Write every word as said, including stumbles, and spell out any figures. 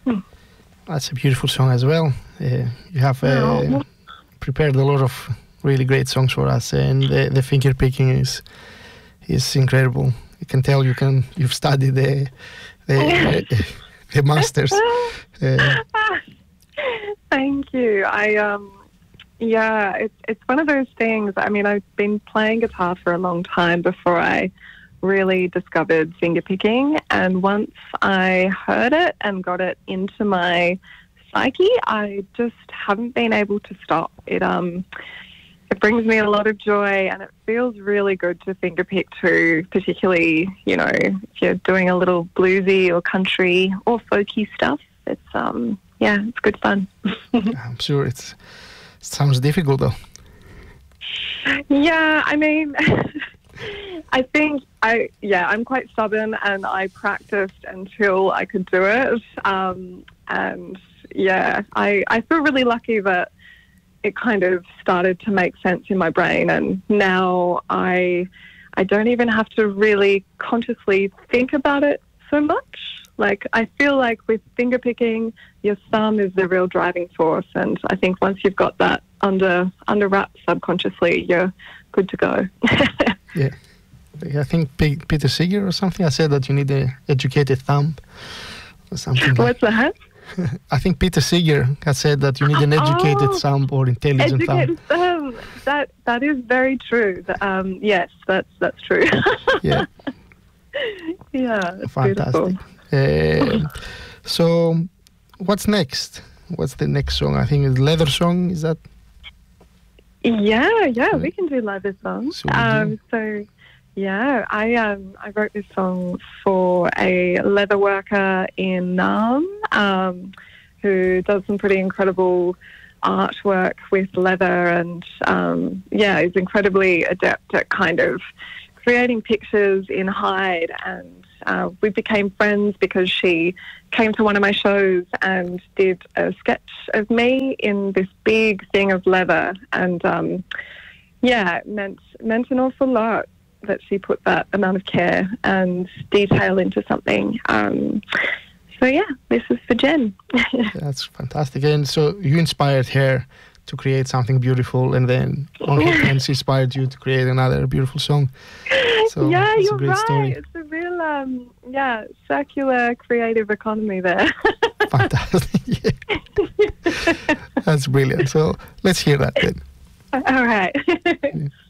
That's a beautiful song as well. Uh, you have uh, Oh. prepared a lot of really great songs for us, and the, the finger picking is is incredible. You can tell you can you've studied the the, the masters. Uh, Thank you. I um yeah, it's it's one of those things. I mean, I've been playing guitar for a long time before I really discovered fingerpicking, and once I heard it and got it into my psyche, I just haven't been able to stop. It um it brings me a lot of joy, and it feels really good to fingerpick too, particularly, you know, if you're doing a little bluesy or country or folky stuff. It's um yeah, it's good fun. I'm sure it's it sounds difficult though. Yeah, I mean, I think I, yeah, I'm quite stubborn, and I practiced until I could do it. Um, and yeah, I, I feel really lucky that it kind of started to make sense in my brain. And now I, I don't even have to really consciously think about it so much. Like, I feel like with fingerpicking, your thumb is the real driving force. And I think once you've got that under under wraps subconsciously, you're good to go. Yeah. I think P- Peter Seeger or something, I said that you need an educated thumb or something. What's that? I think Peter Seeger has said that you need an educated Oh, thumb or intelligent Educated thumb. thumb. That that is very true. Um, yes, that's that's true. Yeah, Yeah, it's fantastic. beautiful. Uh, so, what's next? What's the next song? I think it's Leather Song. Is that? Yeah, yeah, we can do leather songs. So we do. Um, so yeah, I um I wrote this song for a leather worker in Naarm, um, who does some pretty incredible artwork with leather, and um, yeah, is incredibly adept at kind of creating pictures in hide. And uh, we became friends because she came to one of my shows and did a sketch of me in this big thing of leather, and um, yeah, it meant meant an awful lot that she put that amount of care and detail into something. Um, so yeah, this is for Jen. That's fantastic. And so you inspired her to create something beautiful, and then on her end, she inspired you to create another beautiful song. So yeah, it's you're a great right. story. It's a real um, yeah circular creative economy there. Fantastic. Yeah. That's brilliant. So let's hear that then. All right. Yeah.